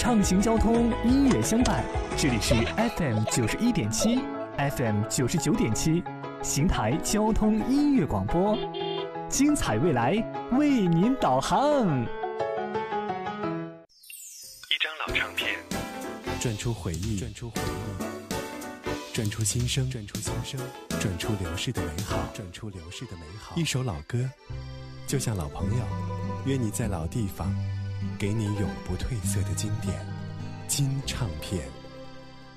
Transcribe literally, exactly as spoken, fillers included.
畅行交通，音乐相伴。这里是 F M 九十一点七 ，F M 九十九点七，邢台交通音乐广播，精彩未来为您导航。 一张老唱片， 转出回忆，转出回忆，转出心声，转出心声，转出流逝的美好，转出流逝的美好。一首老歌，就像老朋友，约你在老地方，给你永不褪色的经典金唱片。